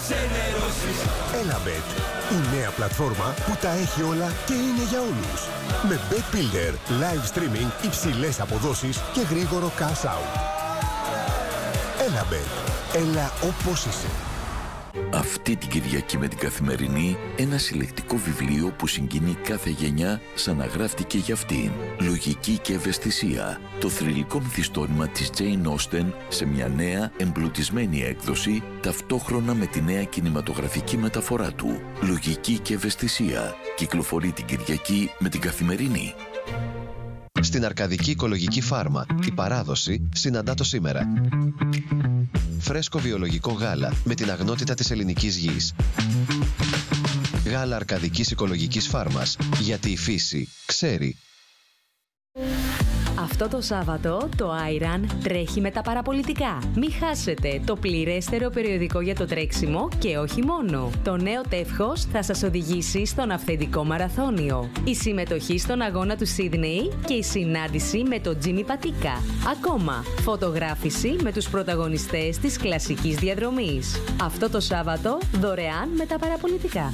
Elabet, η νέα πλατφόρμα που τα έχει όλα και είναι για όλους. Με Bet Builder, live streaming, υψηλές αποδόσεις και γρήγορο cash out. Elabet, έλα όπως είσαι. Αυτή την Κυριακή με την Καθημερινή, ένα συλλεκτικό βιβλίο που συγκινεί κάθε γενιά σαν να γράφτηκε για αυτήν. Λογική και ευαισθησία. Το θρυλικό μυθιστόρημα της Jane Austen σε μια νέα εμπλουτισμένη έκδοση, ταυτόχρονα με τη νέα κινηματογραφική μεταφορά του. Λογική και ευαισθησία. Κυκλοφορεί την Κυριακή με την Καθημερινή. Στην Αρκαδική Οικολογική Φάρμα, η παράδοση συναντά το σήμερα. Φρέσκο βιολογικό γάλα με την αγνότητα της ελληνικής γης. Γάλα Αρκαδικής Οικολογικής Φάρμας, γιατί η φύση ξέρει. Αυτό το Σάββατο το Iron τρέχει με τα παραπολιτικά. Μην χάσετε το πληρέστερο περιοδικό για το τρέξιμο και όχι μόνο. Το νέο τεύχος θα σας οδηγήσει στον αυθεντικό μαραθώνιο. Η συμμετοχή στον αγώνα του Σίδνεϊ και η συνάντηση με τον Τζίμι Πατίκα. Ακόμα, φωτογράφηση με τους πρωταγωνιστές της κλασικής διαδρομής. Αυτό το Σάββατο δωρεάν με τα παραπολιτικά.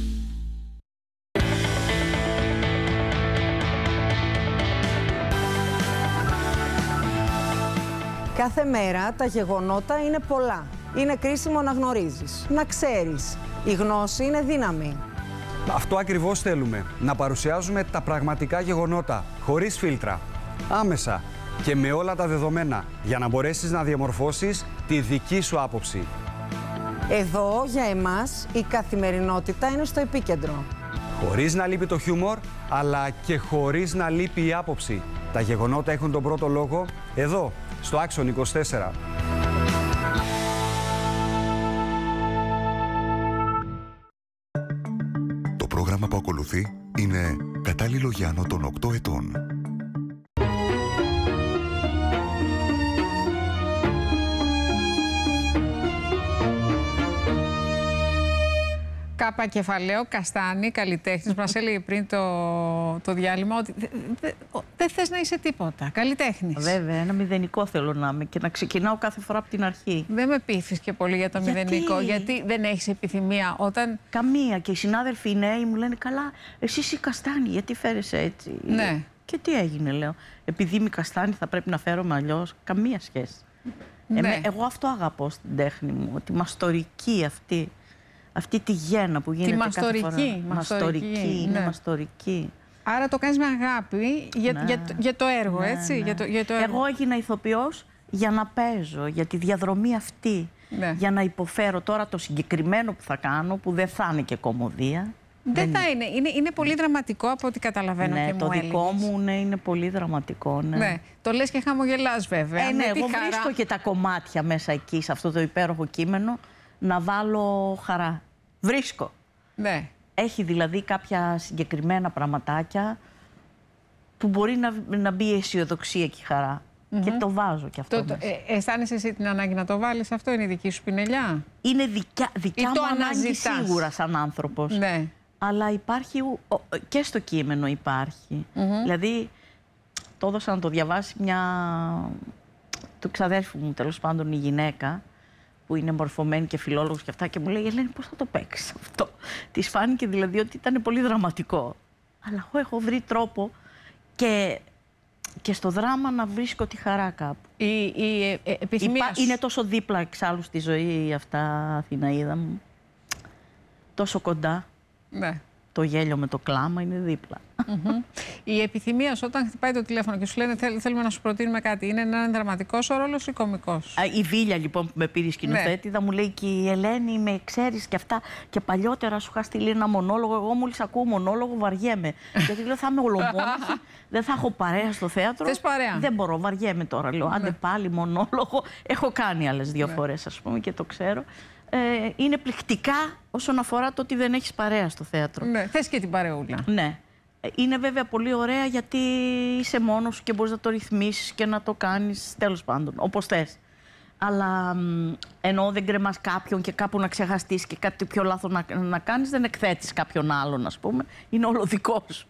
Κάθε μέρα τα γεγονότα είναι πολλά. Είναι κρίσιμο να γνωρίζεις, να ξέρεις. Η γνώση είναι δύναμη. Αυτό ακριβώς θέλουμε. Να παρουσιάζουμε τα πραγματικά γεγονότα, χωρίς φίλτρα, άμεσα και με όλα τα δεδομένα, για να μπορέσεις να διαμορφώσεις τη δική σου άποψη. Εδώ, για εμάς, η καθημερινότητα είναι στο επίκεντρο. Χωρίς να λείπει το χιούμορ, αλλά και χωρίς να λείπει η άποψη. Τα γεγονότα έχουν τον πρώτο λόγο εδώ, στο Άξον 24. Το πρόγραμμα που ακολουθεί είναι κατάλληλο για άνω των 8 ετών. Κάπα κεφαλαίο, Καστάνη, καλλιτέχνης. Μας έλεγε πριν το διάλειμμα ότι δεν θες να είσαι τίποτα. Καλλιτέχνης. Βέβαια, ένα μηδενικό θέλω να είμαι και να ξεκινάω κάθε φορά από την αρχή. Δεν με πείθεις και πολύ για το μηδενικό. Γιατί δεν έχεις επιθυμία όταν. Καμία. Και οι συνάδελφοι οι νέοι μου λένε καλά, εσύ είσαι Καστάνη, γιατί φέρεσαι έτσι. Ναι. Και τι έγινε, λέω. Επειδή είμαι Καστάνη, θα πρέπει να φέρομαι αλλιώς. Καμία σχέση. Ναι. Εγώ αυτό αγαπώ στην τέχνη μου. Τη μαστορική αυτή. Αυτή τη γέννα που γίνεται κάθε φορά. Μαστορική, είναι μαστορική. Άρα το κάνεις με αγάπη για το έργο, έτσι. Ναι. Για το έργο. Εγώ έγινα ηθοποιός για να παίζω, για τη διαδρομή αυτή. Ναι. Για να υποφέρω τώρα το συγκεκριμένο που θα κάνω, που δεν θα είναι και κωμωδία. Δεν θα είναι. Είναι πολύ δραματικό από ό,τι καταλαβαίνω και το μου δικό μου είναι πολύ δραματικό. Ναι. Το λες και χαμογελάς βέβαια. Ναι, εγώ βρίσκω και τα κομμάτια μέσα εκεί, σε αυτό το υπέροχο κείμενο, να βάλω χαρά. Βρίσκω. Ναι. Έχει δηλαδή κάποια συγκεκριμένα πραγματάκια που μπορεί να μπει η αισιοδοξία και η χαρά. Και το βάζω και αυτό. Αισθάνεσαι εσύ την ανάγκη να το βάλεις αυτό, είναι η δική σου πινελιά? Είναι δικιά μου ανάγκη σίγουρα σαν άνθρωπος. Ναι. Αλλά υπάρχει και στο κείμενο υπάρχει. Δηλαδή το έδωσα να το διαβάσει του ξαδέρφου μου, τέλος πάντων η γυναίκα, που είναι μορφωμένη και φιλόλογος και αυτά, και μου λέει Ελένη, πώς θα το παίξεις αυτό? Της φάνηκε δηλαδή ότι ήταν πολύ δραματικό. Αλλά εγώ έχω βρει τρόπο και στο δράμα να βρίσκω τη χαρά κάπου. Η επιθυμία σου. Είναι τόσο δίπλα εξάλλου στη ζωή αυτά, Αθηναίδα μου. Τόσο κοντά. Ναι. Το γέλιο με το κλάμα είναι δίπλα. Η επιθυμία σου όταν χτυπάει το τηλέφωνο και σου λένε θέλουμε να σου προτείνουμε κάτι, είναι ένα δραματικός ο ρόλος ή κωμικός? Η Βίλια λοιπόν που με πήρε σκηνοθέτηδα μου λέει και η Ελένη με ξέρεις και αυτά, και παλιότερα σου είχα στείλει ένα μονόλογο, εγώ μόλις ακούω μονόλογο βαριέμαι. Γιατί λέω θα είμαι ολομόναχη, δεν θα έχω παρέα στο θέατρο. Θες παρέα? Δεν μπορώ, βαριέμαι τώρα. Λέω άντε πάλι μονόλογο. Έχω κάνει άλλες 2 φορές ας πούμε και το ξέρω. Είναι πληκτικά όσον αφορά το ότι δεν έχεις παρέα στο θέατρο. Ναι, θες και την παρεούλα. Ναι. Είναι βέβαια πολύ ωραία γιατί είσαι μόνος σου και μπορείς να το ρυθμίσεις και να το κάνεις τέλος πάντων, όπως θες. Αλλά ενώ δεν κρεμάς κάποιον και κάπου να ξεχαστείς και κάτι πιο λάθος να κάνεις, δεν εκθέτεις κάποιον άλλον, ας πούμε. Είναι όλο δικό σου.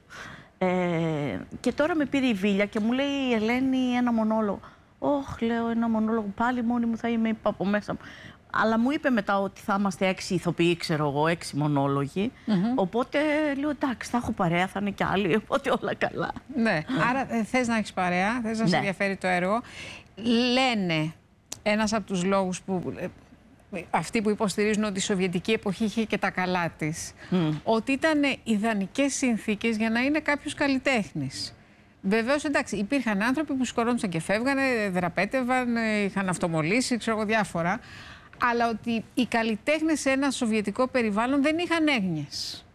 Και τώρα με πήρε η Βίλια και μου λέει η Ελένη ένα μονόλογο. Λέω ένα μονόλογο, πάλι μόνη μου θα είμαι, είπα από μέσα μου. Αλλά μου είπε μετά ότι θα είμαστε 6 ηθοποιοί, ξέρω εγώ, 6 μονόλογοι. Οπότε λέω εντάξει, θα έχω παρέα, θα είναι κι άλλοι, οπότε όλα καλά. Ναι, άρα θες να έχεις παρέα, θες να σε ενδιαφέρει το έργο. Λένε, ένας από τους λόγους που αυτοί που υποστηρίζουν ότι η Σοβιετική εποχή είχε και τα καλά της, ότι ήταν ιδανικές συνθήκες για να είναι κάποιος καλλιτέχνης. Βεβαίως, εντάξει, υπήρχαν άνθρωποι που σκορόντουσαν και φεύγανε, δραπέτευαν, είχαν αυτομολύσει, ξέρω εγώ, διάφορα. Αλλά ότι οι καλλιτέχνες σε ένα σοβιετικό περιβάλλον δεν είχαν έγνοιες.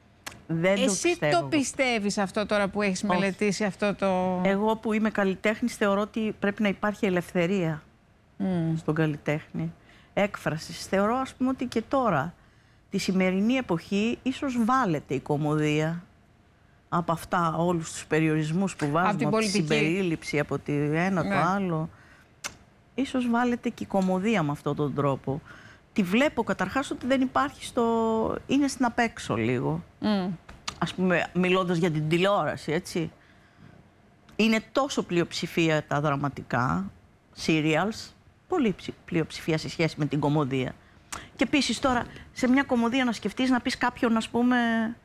Εσύ το πιστεύεις αυτό τώρα που έχεις μελετήσει αυτό το... Εγώ που είμαι καλλιτέχνης θεωρώ ότι πρέπει να υπάρχει ελευθερία στον καλλιτέχνη. Έκφρασης. Θεωρώ, ας πούμε, ότι και τώρα, τη σημερινή εποχή, ίσως βάλετε η κωμωδία από αυτά, όλους τους περιορισμούς που βάζουμε, από τη συμπερίληψη, από το ένα το άλλο. Ίσως βάλετε και η κωμωδία με αυτόν τον τρόπο. Τη βλέπω καταρχάς ότι δεν υπάρχει είναι στην απέξω λίγο. Ας πούμε, μιλώντας για την τηλεόραση, έτσι. Είναι τόσο πλειοψηφία τα δραματικά, serials, πολύ πλειοψηφία σε σχέση με την κωμωδία. Και επίσης τώρα, σε μια κωμωδία να σκεφτείς να πεις κάποιον, ας πούμε,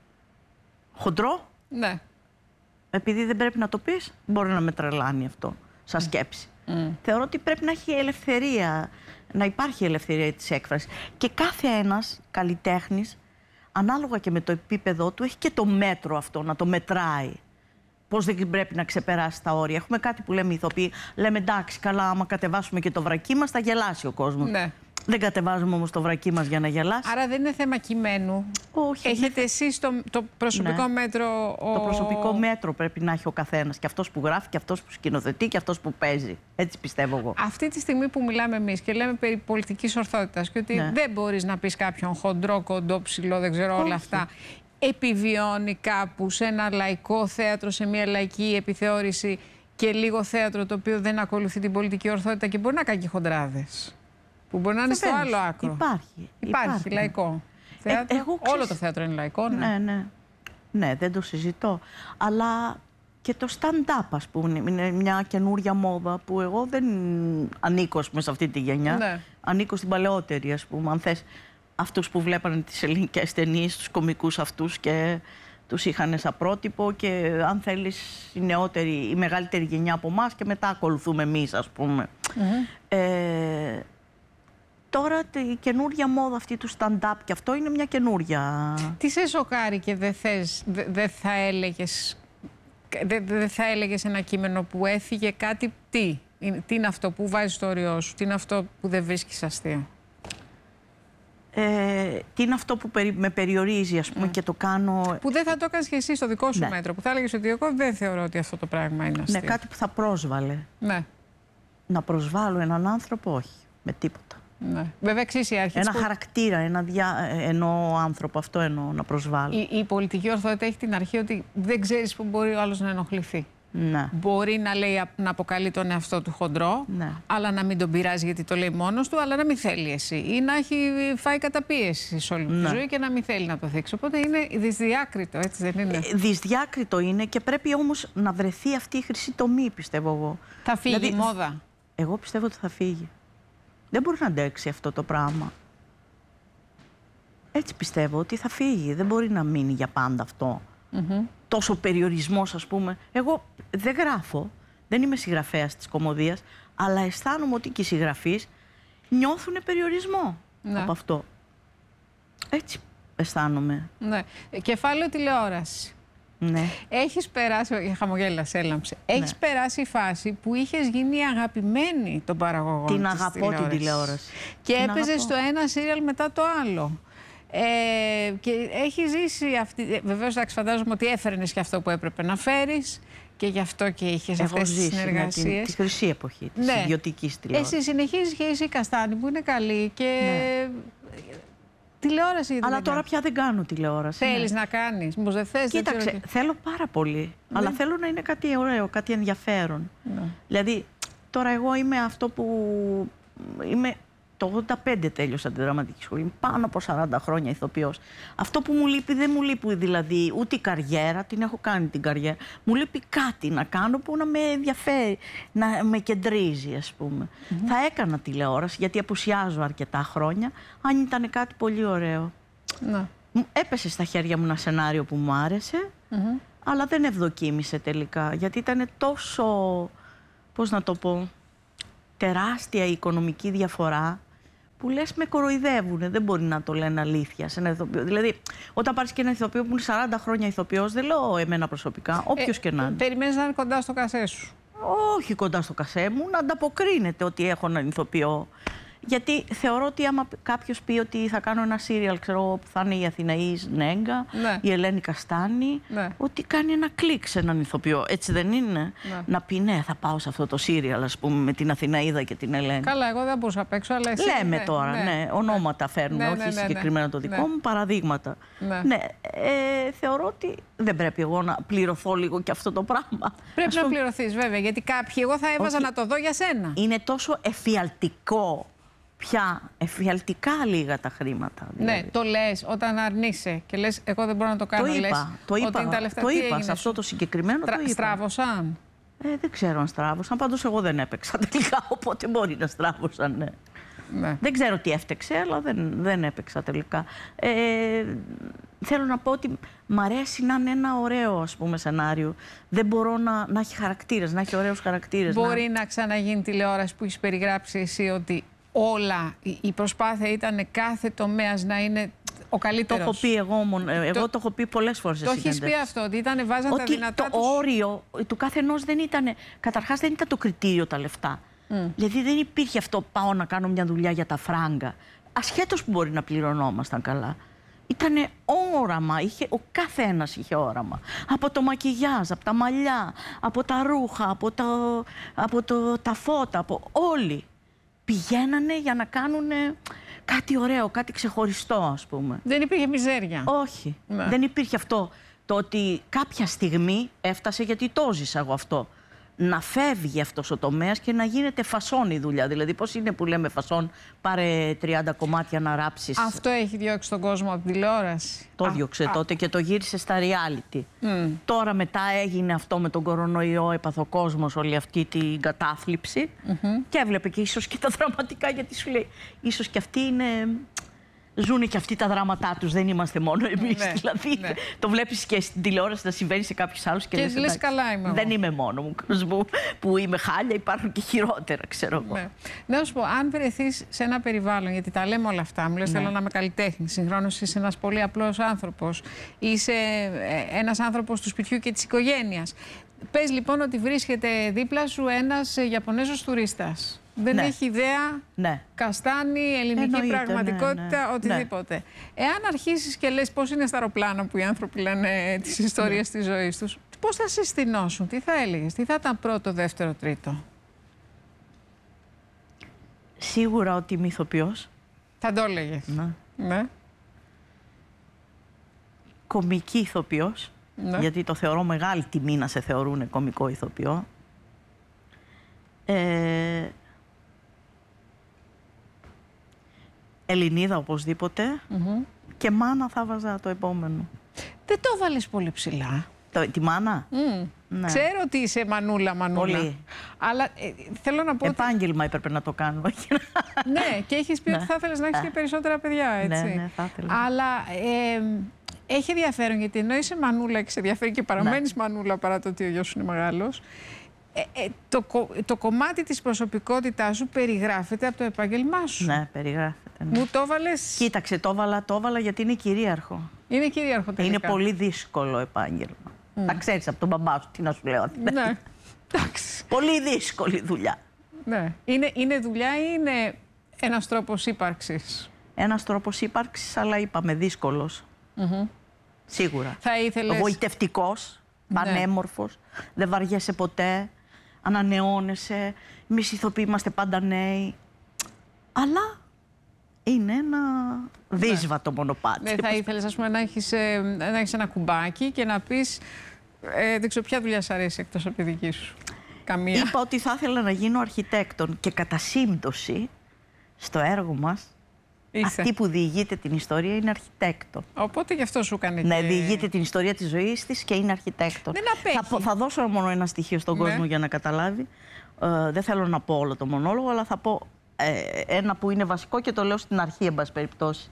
χοντρό. Ναι. Επειδή δεν πρέπει να το πεις, μπορεί να με τρελάνει αυτό, σαν σκέψη. Θεωρώ ότι πρέπει να έχει ελευθερία, να υπάρχει ελευθερία της έκφρασης. Και κάθε ένας καλλιτέχνης, ανάλογα και με το επίπεδό του, έχει και το μέτρο αυτό, να το μετράει. Πώς δεν πρέπει να ξεπεράσει τα όρια. Έχουμε κάτι που λέμε ηθοποιοί, λέμε εντάξει, καλά, άμα κατεβάσουμε και το βρακί μας, θα γελάσει ο κόσμος. Ναι. Δεν κατεβάζουμε όμως το βρακί μας για να γελάσει. Άρα δεν είναι θέμα κειμένου. Όχι. Έχετε εσείς το προσωπικό μέτρο. Το προσωπικό μέτρο πρέπει να έχει ο καθένας. Και αυτός που γράφει, και αυτός που σκηνοθετεί, και αυτός που παίζει. Έτσι πιστεύω εγώ. Αυτή τη στιγμή που μιλάμε εμείς και λέμε περί πολιτικής ορθότητας και ότι δεν μπορείς να πεις κάποιον χοντρό, κοντό, ψηλό, δεν ξέρω όλα αυτά. Επιβιώνει κάπου σε ένα λαϊκό θέατρο, σε μια λαϊκή επιθεώρηση και λίγο θέατρο το οποίο δεν ακολουθεί την πολιτική ορθότητα και μπορεί να κάνει και χοντράδες. Που μπορεί να είναι στο άλλο άκρο. Υπάρχει λαϊκό θέατρο. Όλο το θέατρο είναι λαϊκό, Ναι, δεν το συζητώ. Αλλά και το stand-up, ας πούμε, είναι μια καινούρια μόδα που εγώ δεν ανήκω σε αυτή τη γενιά. Ναι. Ανήκω στην παλαιότερη, ας πούμε. Αν θες, αυτούς που βλέπανε τις ελληνικές ταινίες, τους κωμικούς αυτούς και τους είχαν σαν πρότυπο, και αν θέλεις η μεγαλύτερη γενιά από εμάς, και μετά ακολουθούμε εμείς, ας πούμε. Τώρα η καινούρια μόδα αυτή του stand-up, και αυτό είναι μια καινούρια. Τι σε σοκάρει και δεν θα έλεγες ένα κείμενο που έφυγε κάτι, τι είναι αυτό που βάζεις στο όριό σου, τι είναι αυτό που δεν βρίσκεις αστείο? Τι είναι αυτό που με περιορίζει, ας πούμε, και το κάνω... Που δεν θα το έκανες και εσύ στο δικό σου μέτρο, που θα έλεγες ότι εγώ δεν θεωρώ ότι αυτό το πράγμα είναι αστείο. Ναι, κάτι που θα πρόσβαλε. Ναι. Να προσβάλλω έναν άνθρωπο, όχι, με τίποτα. Ναι. Βέβαια, εξής η αρχή. Ένα χαρακτήρα, εννοώ άνθρωπο, αυτό εννοώ να προσβάλλω. Η πολιτική ορθότητα έχει την αρχή ότι δεν ξέρεις που μπορεί ο άλλος να ενοχληθεί. Ναι. Μπορεί να λέει, να αποκαλεί τον εαυτό του χοντρό, αλλά να μην τον πειράζει γιατί το λέει μόνος του, αλλά να μην θέλει εσύ. Ή να έχει φάει καταπίεση σε όλη τη ζωή και να μην θέλει να το δείξει. Οπότε είναι δυσδιάκριτο, έτσι δεν είναι? Δυσδιάκριτο είναι, και πρέπει όμως να βρεθεί αυτή η χρυσή τομή, πιστεύω εγώ. Θα φύγει η μόδα. Εγώ πιστεύω ότι θα φύγει. Δεν μπορεί να αντέξει αυτό το πράγμα. Έτσι πιστεύω ότι θα φύγει. Δεν μπορεί να μείνει για πάντα αυτό. Τόσο περιορισμός, ας πούμε. Εγώ δεν γράφω, δεν είμαι συγγραφέας της κωμωδίας, αλλά αισθάνομαι ότι και οι συγγραφείς νιώθουν περιορισμό από αυτό. Έτσι αισθάνομαι. Ναι. Κεφάλαιο τηλεόραση. Ναι. Έχεις περάσει, χαμογέλας, έλαμψε. Έχεις περάσει η φάση που είχες γίνει αγαπημένη των παραγωγών της τηλεόρασης. Την αγαπώ την τηλεόραση. Και έπαιζες το ένα σύριαλ μετά το άλλο. Και έχει ζήσει αυτή. Βεβαίως, φαντάζομαι ότι έφερνες και αυτό που έπρεπε να φέρεις, και γι' αυτό και είχες αυτές τις συνεργασίες. Τη χρυσή εποχή της ιδιωτικής τηλεόρασης. Εσύ συνεχίζεις και είσαι η Καστάνη που είναι καλή και. Τηλεόραση. Αλλά τώρα πια δεν κάνω τηλεόραση. Θέλεις να κάνεις? Μήπως δεν θες? Κοίταξε, θέλω πάρα πολύ. Αλλά θέλω να είναι κάτι ωραίο, κάτι ενδιαφέρον. Δηλαδή, τώρα εγώ είμαι αυτό που. Είμαι το 85 τέλειωσα τη δραματική σχολή. Πάνω από 40 χρόνια ηθοποιός. Αυτό που μου λείπει, δεν μου λείπει δηλαδή ούτε η καριέρα, την έχω κάνει την καριέρα. Μου λείπει κάτι να κάνω που να με ενδιαφέρει, να με κεντρίζει, ας πούμε. Θα έκανα τηλεόραση, γιατί απουσιάζω αρκετά χρόνια, αν ήταν κάτι πολύ ωραίο. Έπεσε στα χέρια μου ένα σενάριο που μου άρεσε, αλλά δεν ευδοκίμησε τελικά, γιατί ήταν τόσο, πώς να το πω, τεράστια η οικονομική διαφορά, που λες με κοροϊδεύουνε, δεν μπορεί να το λένε αλήθεια σε ένα ηθοποιό. Δηλαδή, όταν πάρεις και ένα ηθοποιό που είναι 40 χρόνια ηθοποιός, δεν λέω εμένα προσωπικά, όποιος και να είναι. Περιμένεις να είναι κοντά στο κασέ σου? Όχι κοντά στο κασέ μου, να ανταποκρίνεται ότι έχω έναν ηθοποιό. Γιατί θεωρώ ότι άμα κάποιος πει ότι θα κάνω ένα σύριαλ, ξέρω, που θα είναι η Αθηναής Νέγκα, η Ελένη Καστάνη, ότι κάνει ένα κλικ σε έναν ηθοποιό. Έτσι δεν είναι? Να πει ναι, θα πάω σε αυτό το σύριαλ, ας πούμε, με την Αθηναίδα και την Ελένη. Καλά, εγώ δεν μπορούσα να παίξω, αλλά εσύ. Λέμε τώρα, ονόματα φέρνουμε, όχι συγκεκριμένα το δικό μου, παραδείγματα. Θεωρώ ότι δεν πρέπει εγώ να πληρωθώ λίγο και αυτό το πράγμα. Πρέπει να πληρωθείς, βέβαια, γιατί κάποιοι εγώ θα έβαζα να το δω για σένα. Είναι τόσο εφιαλτικό. Πια εφιαλτικά λίγα τα χρήματα. Δηλαδή. Ναι, το λες όταν αρνείσαι και λες εγώ δεν μπορώ να το κάνω. Το είπα σε αυτό το συγκεκριμένο. Στράβωσαν. Δεν ξέρω αν στράβωσαν. Πάντως εγώ δεν έπαιξα τελικά, οπότε μπορεί να στράβωσαν. Ναι. Δεν ξέρω τι έφτεξε, αλλά δεν έπαιξα τελικά. Θέλω να πω ότι μ' αρέσει να είναι ένα ωραίο, ας πούμε, σενάριο. Δεν μπορώ να έχει χαρακτήρες, να έχει ωραίους χαρακτήρες. Μπορεί να ξαναγίνει τηλεόραση που έχεις περιγράψει εσύ ότι όλα, η προσπάθεια ήταν κάθε τομέας να είναι ο καλύτερος? Το έχω πει εγώ το έχω πει πολλές φορές. Το έχεις πει αυτό, ότι βάζαν τα δυνατά τους. Το όριο του κάθε ενός δεν ήταν, καταρχάς δεν ήταν το κριτήριο τα λεφτά. Δηλαδή δεν υπήρχε αυτό, πάω να κάνω μια δουλειά για τα φράγκα. Ασχέτως που μπορεί να πληρωνόμασταν καλά. Ήτανε όραμα, ο καθένας είχε όραμα. Από το μακιγιάζ, από τα μαλλιά, από τα ρούχα, από τα φώτα, όλοι. Πηγαίνανε για να κάνουν κάτι ωραίο, κάτι ξεχωριστό, ας πούμε. Δεν υπήρχε μιζέρια. Όχι. Δεν υπήρχε αυτό το ότι κάποια στιγμή έφτασε, γιατί το ζήσα εγώ αυτό, να φεύγει αυτός ο τομέας και να γίνεται φασόν η δουλειά. Δηλαδή, πώς είναι που λέμε φασόν, πάρε 30 κομμάτια να ράψεις. Αυτό έχει διώξει τον κόσμο από τηλεόραση. Το διώξε τότε και το γύρισε στα reality. Τώρα μετά έγινε αυτό με τον κορονοϊό, έπαθε ο κόσμος όλη αυτή την κατάθλιψη και έβλεπε και ίσως και τα δραματικά, γιατί σου λέει, ίσως και αυτοί είναι... Ζούνε και αυτοί τα δράματά τους, δεν είμαστε μόνο εμείς. Δηλαδή, το βλέπεις και στην τηλεόραση να συμβαίνει σε κάποιους άλλους και λες καλά είμαι εγώ. Δεν είμαι μόνο μου, κόσμο που είμαι χάλια, υπάρχουν και χειρότερα, ξέρω εγώ. Να σου πω, αν βρεθείς σε ένα περιβάλλον, γιατί τα λέμε όλα αυτά, μου λες θέλω να είμαι καλλιτέχνη, συγχρόνως είσαι ένας πολύ απλός άνθρωπος, είσαι ένας άνθρωπος του σπιτιού και της οικογένειας. Πες λοιπόν ότι βρίσκεται δίπλα σου ένας Ιαπωνέζος τουρίστας. Δεν έχει ιδέα, καστάνι, ελληνική πραγματικότητα, οτιδήποτε. Εάν αρχίσεις και λες πώς είναι στα αεροπλάνα που οι άνθρωποι λένε τις ιστορίες της ζωής τους, πώς θα συστηνώσουν, τι θα έλεγες, τι θα ήταν πρώτο, δεύτερο, τρίτο? Σίγουρα ότι είμαι ηθοποιός. Θα το έλεγες. Ναι. Κομική ηθοποιός, γιατί το θεωρώ μεγάλη τιμή να σε θεωρούν κομικό ηθοποιό. Ελληνίδα οπωσδήποτε και μάνα θα βάζα το επόμενο. Δεν το βάλεις πολύ ψηλά. Τη μάνα? Ναι. Ξέρω ότι είσαι μανούλα. Πολύ. Αλλά θέλω να πω επάγγελμα έπρεπε να το κάνω. Ναι, και έχεις πει ότι θα ήθελες να έχεις και περισσότερα παιδιά, έτσι. Ναι, θα ήθελα. Αλλά έχει ενδιαφέρον, γιατί ενώ είσαι μανούλα και σε ενδιαφέρει και παραμένεις μανούλα παρά το ότι ο γιος σου είναι μεγάλος, το κομμάτι της προσωπικότητάς σου περιγράφεται από το επάγγελμά σου. Ναι, περιγράφεται. Ναι. Μου το έβαλες... Κοίταξε, το έβαλα γιατί είναι κυρίαρχο. Είναι κυρίαρχο τελικά. Είναι πολύ δύσκολο επάγγελμα. Τα ξέρεις από τον μπαμπά σου, τι να σου λέω. Ναι, εντάξει. Πολύ δύσκολη δουλειά. Ναι. Είναι δουλειά ή είναι ένας τρόπος ύπαρξης? Ένας τρόπος ύπαρξης, αλλά είπαμε δύσκολος. Σίγουρα. Θα ήθελες... Γοητευτικός, πανέμορφος, δεν βαριέσαι ποτέ, ανανεώνεσαι, εμείς ηθοποιοί είμαστε πάντα νέοι. Αλλά είναι ένα δύσβατο μονοπάτι. Ναι, θα ήθελες, ας πούμε, να έχεις ένα κουμπάκι και να πεις δεν ξέρω ποια δουλειά σ' αρέσει εκτός από τη δική σου? Καμία. Είπα ότι θα ήθελα να γίνω αρχιτέκτον και κατά σύμπτωση στο έργο μας, αυτή που διηγείται την ιστορία είναι αρχιτέκτο. Οπότε γι' αυτό σου έκανε. Ναι, διηγείται την ιστορία της ζωής της και είναι αρχιτέκτο. Δεν απέχει. Θα δώσω μόνο ένα στοιχείο στον κόσμο για να καταλάβει. Δεν θέλω να πω όλο το μονόλογο, αλλά θα πω ένα που είναι βασικό και το λέω στην αρχή, εν πάση περιπτώσει.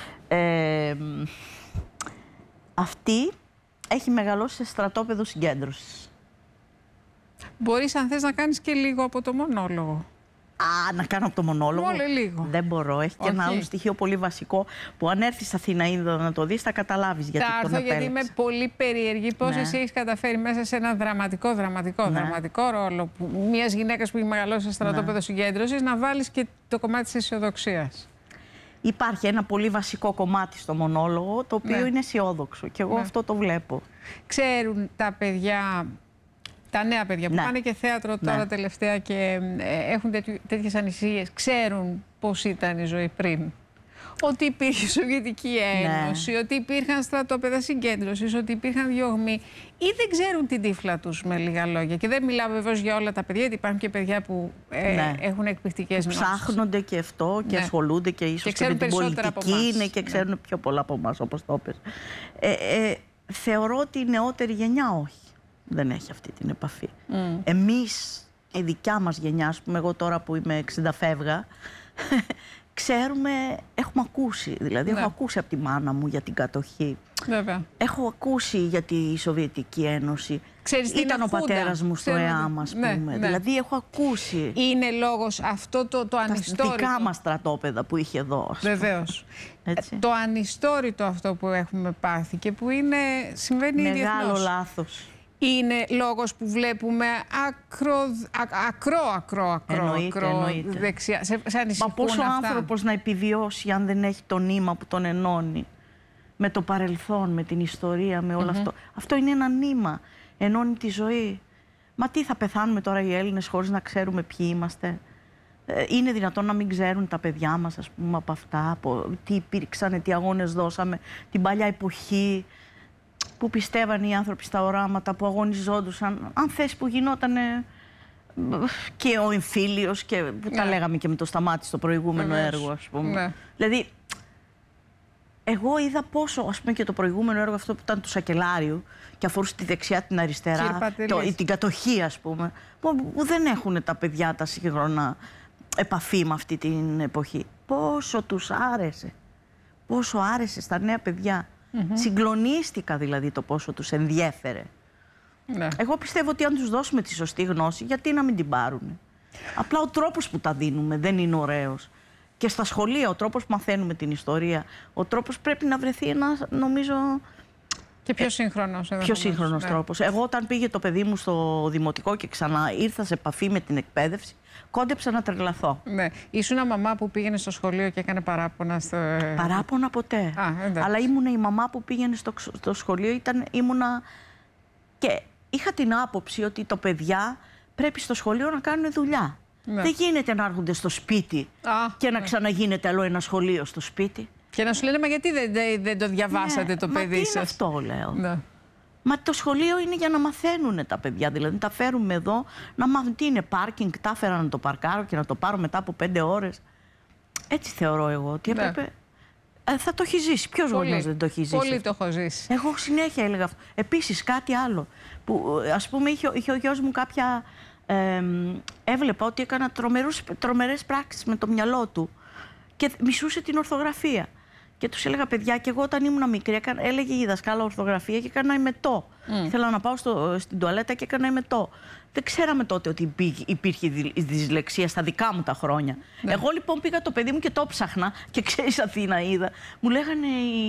Αυτή έχει μεγαλώσει σε στρατόπεδο συγκέντρωσης. Μπορείς, αν θες, να κάνεις και λίγο από το μονόλογο. Να κάνω από το μονόλογο. Μόνο λίγο. Δεν μπορώ. Έχει και ένα άλλο στοιχείο πολύ βασικό που αν έρθεις στην Αθηναΐδα να το δεις, θα καταλάβεις γιατί τον επέλεξα. Γιατί είμαι πολύ περίεργη πώς εσύ έχεις καταφέρει μέσα σε ένα δραματικό ρόλο μιας γυναίκας που έχει μεγαλώσει σε στρατόπεδο συγκέντρωσης να βάλεις και το κομμάτι της αισιοδοξίας. Υπάρχει ένα πολύ βασικό κομμάτι στο μονόλογο, το οποίο είναι αισιόδοξο και εγώ αυτό το βλέπω. Ξέρουν τα παιδιά, τα νέα παιδιά που πάνε και θέατρο τώρα τελευταία και έχουν τέτοιες ανησυχίες, ξέρουν πώς ήταν η ζωή πριν? Ότι υπήρχε Σοβιετική Ένωση, ότι υπήρχαν στρατόπεδα συγκέντρωσης, ότι υπήρχαν διωγμοί, ή δεν ξέρουν την τύφλα τους, με λίγα λόγια? Και δεν μιλάω βεβαίως για όλα τα παιδιά, γιατί υπάρχουν και παιδιά που έχουν εκπληκτικές γνώσεις. Ψάχνονται και αυτό και ασχολούνται και ίσως και με την πολιτική και ξέρουν πιο πολλά από εμάς, όπως το είπες. Θεωρώ ότι η νεότερη γενιά όχι. Δεν έχει αυτή την επαφή. Εμείς, η δικιά μας γενιά, ας πούμε, εγώ τώρα που είμαι 60 φεύγα, ξέρουμε, έχουμε ακούσει. Δηλαδή, έχω ακούσει από τη μάνα μου για την κατοχή. Βέβαια. Έχω ακούσει για τη Σοβιετική Ένωση. Ήταν ο πατέρας μου στο ΕΑΜ, ας πούμε. Δηλαδή, έχω ακούσει. Είναι λόγος αυτό το ανιστόρητο. Τα δικά μας στρατόπεδα που είχε εδώ. Βεβαίως. Το ανιστόρητο αυτό που έχουμε πάθει και που συμβαίνει διεθνώς. Μεγάλο λάθος. Είναι λόγος που βλέπουμε ακρό δεξιά. Σε ανησυχούν. Μα πόσο άνθρωπος να επιβιώσει αν δεν έχει το νήμα που τον ενώνει με το παρελθόν, με την ιστορία, με όλο αυτό. Αυτό είναι ένα νήμα. Ενώνει τη ζωή. Μα τι, θα πεθάνουμε τώρα οι Έλληνες χωρίς να ξέρουμε ποιοι είμαστε? Είναι δυνατόν να μην ξέρουν τα παιδιά μας, ας πούμε, από αυτά, τι υπήρξανε, τι αγώνες δώσαμε, την παλιά εποχή, που πιστεύαν οι άνθρωποι στα οράματα, που αγωνιζόντουσαν, αν θες, που γινότανε και ο εμφύλιος και που τα λέγαμε και με το Σταμάτη στο προηγούμενο έργο, ας πούμε. Δηλαδή, εγώ είδα πόσο, ας πούμε, και το προηγούμενο έργο αυτό που ήταν του Σακελάριου και αφορούσε τη δεξιά, την αριστερά, την κατοχή, ας πούμε, που δεν έχουν τα παιδιά τα σύγχρονα επαφή με αυτή την εποχή. Πόσο τους άρεσε, πόσο άρεσε στα νέα παιδιά. Συγκλονίστηκα δηλαδή το πόσο τους ενδιέφερε. Εγώ πιστεύω ότι αν τους δώσουμε τη σωστή γνώση, γιατί να μην την πάρουν? Απλά ο τρόπος που τα δίνουμε δεν είναι ωραίος. Και στα σχολεία ο τρόπος που μαθαίνουμε την ιστορία, ο τρόπος πρέπει να βρεθεί ένας, νομίζω, και πιο σύγχρονος. Πιο σύγχρονος τρόπος. Εγώ όταν πήγε το παιδί μου στο δημοτικό και ξανά ήρθα σε επαφή με την εκπαίδευση, κόντεψα να τρελαθώ. Ναι. Ήσουν μαμά που πήγαινε στο σχολείο και έκανε παράπονα? Παράπονα ποτέ. Αλλά ήμουνα η μαμά που πήγαινε στο σχολείο, ήμουνα και είχα την άποψη ότι τα παιδιά πρέπει στο σχολείο να κάνουν δουλειά. Δεν γίνεται να έρχονται στο σπίτι και να ξαναγίνεται άλλο ένα σχολείο στο σπίτι. Και να σου λένε, μα γιατί δεν το διαβάσατε το παιδί σας? Τι είναι αυτό, λέω. Μα το σχολείο είναι για να μαθαίνουν τα παιδιά. Δηλαδή, τα φέρουμε εδώ να μάθουν τι είναι πάρκινγκ. Τα έφερα να το παρκάρω και να το πάρω μετά από 5 ώρες. Έτσι θεωρώ εγώ ότι έπρεπε. Θα το έχει ζήσει. Ποιος γονιός δεν το έχει ζήσει? Πολύ το έχω ζήσει. Εγώ συνέχεια έλεγα αυτό. Επίσης, κάτι άλλο. Που, ας πούμε, είχε ο γιος μου κάποια. Έβλεπα ότι έκανα τρομερές πράξεις με το μυαλό του και μισούσε την ορθογραφία. Και τους έλεγα, παιδιά, και εγώ όταν ήμουν μικρή, έλεγε η δασκάλα ορθογραφία και έκανα ημετό. Ήθελα να πάω στην τουαλέτα και έκανα ημετό. Δεν ξέραμε τότε ότι υπήρχε η δυσλεξία στα δικά μου τα χρόνια. Εγώ λοιπόν πήγα το παιδί μου και το ψάχνα και ξέρεις, Αθηναΐδα. Μου λέγανε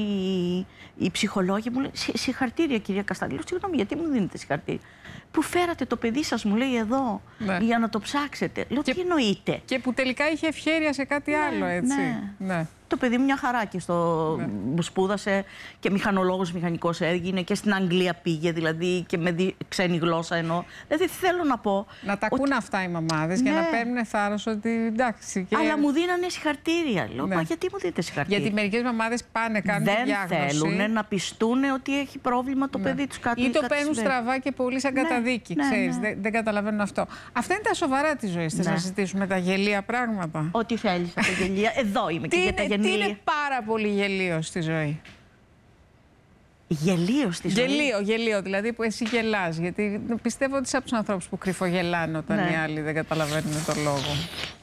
οι ψυχολόγοι, μου λένε, συγχαρτήρια κυρία Καστανή. Λέω, συγγνώμη, γιατί μου δίνετε συγχαρτήρια? Που φέρατε το παιδί σας, μου λέει, εδώ, για να το ψάξετε. Λέω, τι εννοείτε? Και που τελικά είχε ευχέρεια σε κάτι άλλο, έτσι. Ναι. Το παιδί μου μια χαρά και σπούδασε και μηχανολόγος μηχανικός έγινε και στην Αγγλία πήγε. πήγε δηλαδή και με ξένη γλώσσα εννοώ. Δηλαδή θέλω να πω. Να τα ακούν αυτά οι μαμάδες για να παίρνουν θάρρος ότι εντάξει. Αλλά μου δίνανε συγχαρητήρια. Λέω, μα γιατί μου δίνετε συγχαρητήρια? Γιατί μερικές μαμάδες πάνε, κάνουν τη διάγνωση. Δεν θέλουν να πιστούν ότι έχει πρόβλημα το παιδί τους, κάτι. Ή το παίρνουν στραβά και πολύ σαν καταδίκη. Ξέρεις, δεν καταλαβαίνουν αυτό. Αυτά είναι τα σοβαρά της ζωής. Θες να συζητήσουμε τα γελία πράγματα? Ό,τι θέλεις από τα γελία. Εδώ είμαι και για τα γελία. Τι είναι πάρα πολύ γελίο στη ζωή? Γελίο στη ζωή. Γελίο, δηλαδή που εσύ γελάς. Γιατί πιστεύω ότι είσαι από τους ανθρώπους που κρυφογελάνε όταν οι άλλοι δεν καταλαβαίνουν τον λόγο.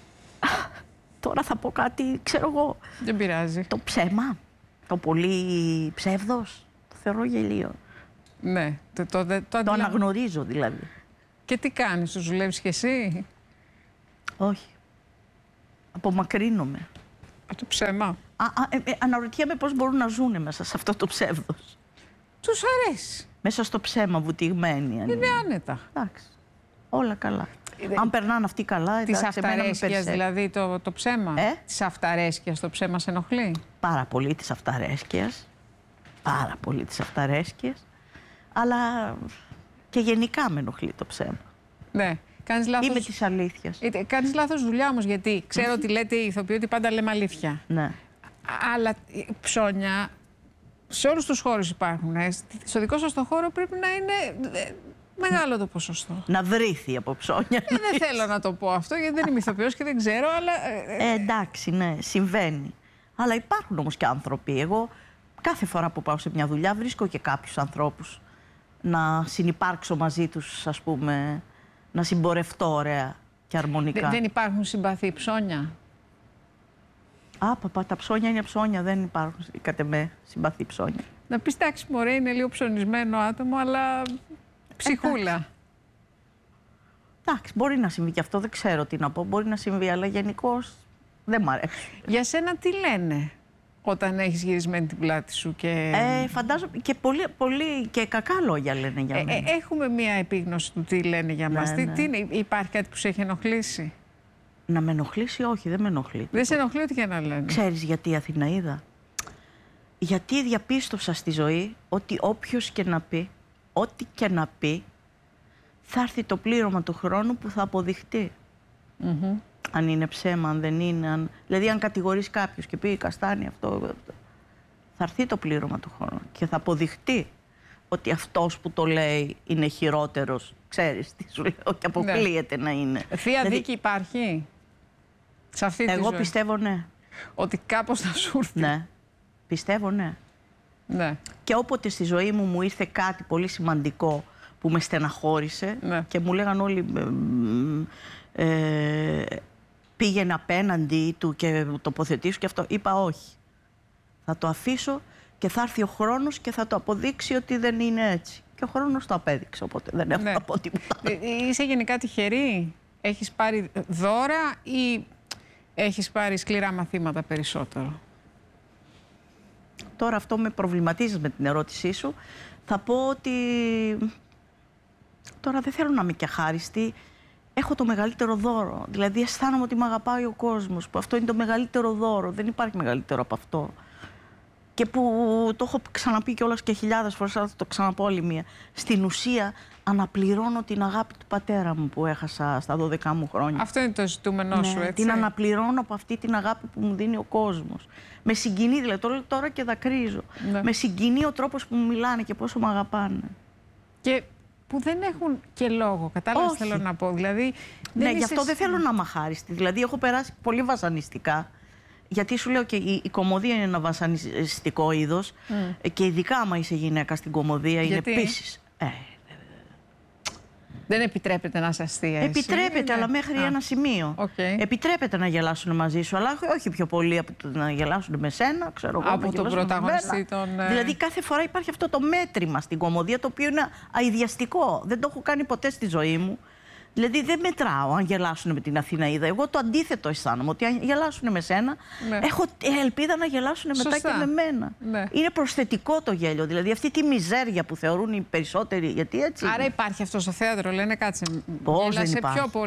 Τώρα θα πω κάτι, ξέρω εγώ. Δεν πειράζει. Το ψέμα, το πολύ ψεύδος, το θεωρώ γελίο. Ναι, το αναγνωρίζω δηλαδή. Και τι κάνεις, το δουλεύεις κι εσύ? Όχι. Απομακρύνομαι. Από το ψέμα. Αναρωτιέμαι πώς μπορούν να ζουν μέσα σε αυτό το ψεύδος. Τους αρέσει. Μέσα στο ψέμα βουτυγμένοι. Είναι άνετα. Εντάξει. Όλα καλά. Αν περνάνε αυτοί καλά, εντάξει. Της αυταρέσκειας δηλαδή το ψέμα. Της αυταρέσκειας το ψέμα σε ενοχλεί? Πάρα πολύ της αυταρέσκειας. Πάρα πολύ της αυταρέσκειας. Αλλά και γενικά με ενοχλεί το ψέμα. Ναι. Κάνεις λάθος... Είμαι της αλήθειας. Κάνεις λάθος δουλειά όμως, γιατί ξέρω ότι λέτε οι ηθοποιοί ότι πάντα λέμε αλήθεια. Ναι. Αλλά ψώνια σε όλους τους χώρους υπάρχουν. Στο δικό σας το χώρο πρέπει να είναι μεγάλο το ποσοστό. Να βρήθει από ψώνια. Δεν θέλω να το πω αυτό, γιατί δεν είμαι ηθοποιός και δεν ξέρω, αλλά... Εντάξει, ναι, συμβαίνει. Αλλά υπάρχουν όμως και άνθρωποι. Εγώ κάθε φορά που πάω σε μια δουλειά βρίσκω και κάποιους ανθρώπους να συνυπάρξω μαζί τους, ας πούμε, να συμπορευτώ ωραία και αρμονικά. Δεν υπάρχουν συμπαθή ψώνια? Παπά, τα ψώνια είναι ψώνια, δεν υπάρχουν κατ' εμέ συμπαθή ψώνια. Να πεις, εντάξει μωρέ, είναι λίγο ψωνισμένο άτομο, αλλά ψυχούλα. Εντάξει, μπορεί να συμβεί και αυτό, δεν ξέρω τι να πω, μπορεί να συμβεί, αλλά γενικώς δεν μ' αρέσει. Για σένα τι λένε όταν έχεις γυρισμένη την πλάτη σου? Φαντάζομαι και πολύ και κακά λόγια λένε για μένα. Έχουμε μία επίγνωση του τι λένε για μας. Ναι. Υπάρχει κάτι που σε έχει ενοχλήσει? Να με ενοχλήσει, όχι, δεν με ενοχλεί. Δεν σε ενοχλεί ό,τι και να λένε? Ξέρεις γιατί, Αθηναίδα? Γιατί διαπίστωσα στη ζωή ότι όποιος και να πει, ό,τι και να πει, θα έρθει το πλήρωμα του χρόνου που θα αποδειχτεί. Αν είναι ψέμα, αν δεν είναι. Δηλαδή, αν κατηγορείς κάποιος και πει καστάνι αυτό, θα έρθει το πλήρωμα του χρόνου και θα αποδειχτεί ότι αυτός που το λέει είναι χειρότερος. Ξέρεις τι σου λέω, και αποκλείεται να είναι. Θεία δίκη υπάρχει σε αυτή τη ζωή? Εγώ πιστεύω ναι. Ότι κάπως θα σου έρθει? Ναι. Πιστεύω ναι. Και όποτε στη ζωή μου ήρθε κάτι πολύ σημαντικό που με στεναχώρησε και μου λέγαν όλοι πήγαινε απέναντι του και τοποθετήσου και αυτό, είπα όχι. Θα το αφήσω και θα έρθει ο χρόνος και θα το αποδείξει ότι δεν είναι έτσι. Και ο χρόνος το απέδειξε, οπότε δεν έχω να πω τίποτα. Είσαι γενικά τυχερή? Έχεις πάρει δώρα ή έχεις πάρει σκληρά μαθήματα περισσότερο? Τώρα αυτό με προβληματίζει με την ερώτησή σου. Θα πω ότι τώρα δεν θέλω να είμαι και αχάριστη. Έχω το μεγαλύτερο δώρο. Δηλαδή αισθάνομαι ότι με αγαπάει ο κόσμος, που αυτό είναι το μεγαλύτερο δώρο. Δεν υπάρχει μεγαλύτερο από αυτό. Και που το έχω ξαναπεί κιόλας και χιλιάδες φορές, αλλά θα το ξαναπώ άλλη μία. Στην ουσία αναπληρώνω την αγάπη του πατέρα μου που έχασα στα 12 μου χρόνια. Αυτό είναι το ζητούμενό σου, έτσι? Την αναπληρώνω από αυτή την αγάπη που μου δίνει ο κόσμος. Με συγκινεί, δηλαδή το λέω τώρα και δακρύζω. Με συγκινεί ο τρόπος που μου μιλάνε και πόσο με αγαπάνε. Και που δεν έχουν και λόγο, κατάλαβες θέλω να πω. Δηλαδή, ναι, γι' αυτό δεν θέλω να είμαι αχάριστη. Δηλαδή έχω περάσει πολύ βασανιστικά. Γιατί σου λέω και η κωμωδία είναι ένα βασανιστικό είδος και ειδικά άμα είσαι γυναίκα στην κωμωδία είναι επίσης. Δεν επιτρέπεται να είσαι αστεία? Επιτρέπεται, αλλά μέχρι ένα σημείο. Επιτρέπεται να γελάσουν μαζί σου, αλλά όχι πιο πολύ από το να γελάσουν με σένα, ξέρω εγώ. Από τον πρωταγωνιστή των... Δηλαδή κάθε φορά υπάρχει αυτό το μέτρημα στην κωμωδία, το οποίο είναι αηδιαστικό. Δεν το έχω κάνει ποτέ στη ζωή μου. Δηλαδή δεν μετράω αν γελάσουν με την Αθηναίδα. Εγώ το αντίθετο αισθάνομαι, ότι αν γελάσουν με σένα, έχω ελπίδα να γελάσουν μετά και με μένα. Είναι προσθετικό το γέλιο, δηλαδή αυτή τη μιζέρια που θεωρούν οι περισσότεροι, γιατί έτσι. Άρα υπάρχει αυτό στο θέατρο, λένε κάτσε, πώς γέλασε πιο πολύ.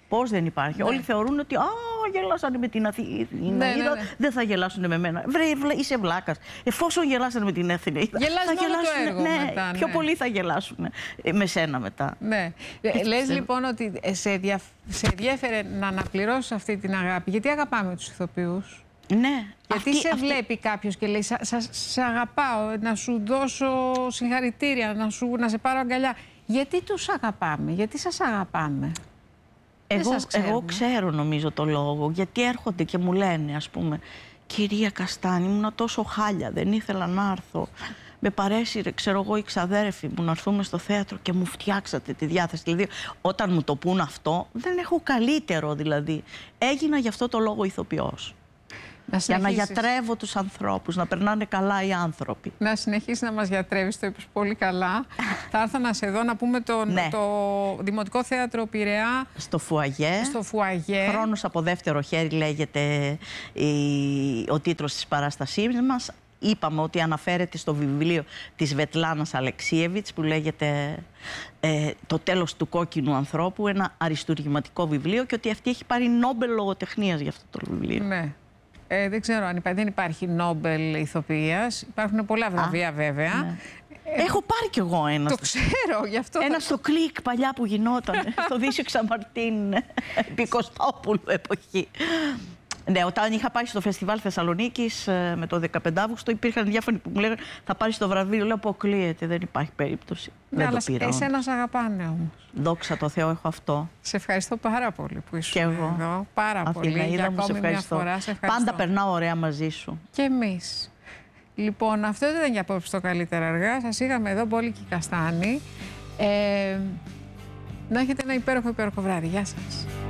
Πώς δεν υπάρχει? Όλοι θεωρούν ότι γελάσανε με την Αθηναίδα, δεν θα γελάσουν με μένα. Βρε, είσαι βλάκας. Εφόσον γελάσανε με την Αθηναίδα, θα γελάσουν μετά. Πιο πολύ θα γελάσουν με σένα μετά. Ναι. Λες λοιπόν ότι σε ενδιέφερε να αναπληρώσεις αυτή την αγάπη. Γιατί αγαπάμε τους ηθοποιούς? Ναι. Γιατί σε βλέπει κάποιος και λέει σε αγαπάω, να σου δώσω συγχαρητήρια, να σε πάρω αγκαλιά. Γιατί τους αγαπάμε, γιατί σας αγαπάμε? Εγώ ξέρω νομίζω το λόγο, γιατί έρχονται και μου λένε, ας πούμε, κυρία Καστάνη, ήμουνα τόσο χάλια, δεν ήθελα να έρθω. Με παρέσυρε, ξέρω εγώ, η ξαδέρφη μου να έρθουμε στο θέατρο και μου φτιάξατε τη διάθεση. Δηλαδή, όταν μου το πούν αυτό, δεν έχω καλύτερο δηλαδή. Έγινα γι' αυτό το λόγο ηθοποιός. Για να γιατρεύω τους ανθρώπους, να περνάνε καλά οι άνθρωποι. Να συνεχίσεις να μας γιατρεύεις, το είπες πολύ καλά. Θα έρθω να σε δω να πούμε το Δημοτικό Θέατρο Πειραιά. Στο Φουαγέ. Στο Φουαγέ. Χρόνος από δεύτερο χέρι λέγεται ο τίτλος της παράστασής μας. Είπαμε ότι αναφέρεται στο βιβλίο της Βετλάνας Αλεξίεβιτς που λέγεται «Το τέλος του κόκκινου ανθρώπου», ένα αριστουργηματικό βιβλίο, και ότι αυτή έχει πάρει Νόμπελ λογοτεχνίας για αυτό το βιβλίο. Ναι. Δεν ξέρω αν δεν υπάρχει Νόμπελ ηθοποιίας. Υπάρχουν πολλά βραβεία βέβαια. Ναι. Έχω πάρει κι εγώ ένα. Το ξέρω, γι' αυτό. Ένα στο Κλικ παλιά που γινόταν. Στο Δήσιο Ξαμαρτίν, επί Κωστόπουλου εποχή. Ναι, όταν είχα πάει στο Φεστιβάλ Θεσσαλονίκης με το 15 Αύγουστο, υπήρχαν διάφοροι που μου λέγανε θα πάρεις το βραβείο. Λέω αποκλείεται, δεν υπάρχει περίπτωση. Ναι, δεν το πήρα. Εσένα σ' αγαπάνε όμως. Δόξα τω Θεώ, έχω αυτό. Σε ευχαριστώ πάρα πολύ που ήσουν εγώ. εδώ. Πάρα πολύ. Για ακόμη μια φορά. Σε ευχαριστώ. Πάντα περνάω ωραία μαζί σου. Και εμείς. Λοιπόν, αυτό δεν ήταν για απόψε το Καλύτερα Αργά. Σας είχαμε εδώ Μπόλικη Καστάνη. Να έχετε ένα υπέροχο βράδυ. Γεια σας.